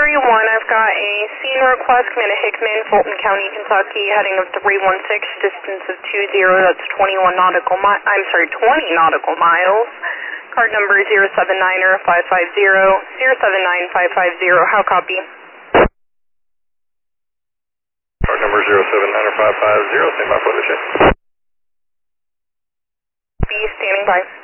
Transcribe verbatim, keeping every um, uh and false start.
three one, I've got a scene request coming to Hickman, Fulton County, Kentucky, heading of three one six, distance of two zero, that's twenty-one nautical mi- I'm sorry, twenty nautical miles. Card number zero seven nine five five zero, zero seven nine five five zero, how copy? Card number zero seven nine five five zero, stand by for the check. Be standing by.